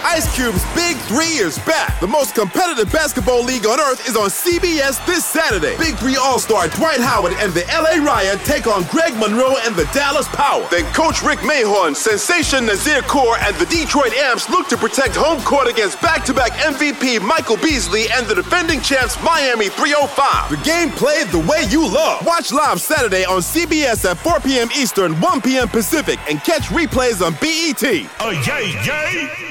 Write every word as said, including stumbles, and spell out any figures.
Ice Cube's Big Three is back. The most competitive basketball league on earth is on C B S this Saturday. Big Three All-Star Dwight Howard and the L A Riot take on Greg Monroe and the Dallas Power. Then Coach Rick Mahorn, Sensation Nazir Kaur, and the Detroit Amps look to protect home court against back-to-back M V P Michael Beasley and the defending champs Miami three oh five. The game played the way you love. Watch live Saturday on C B S at four p.m. Eastern, one p.m. Pacific, and catch replays on B E T. Oh, yay, yay!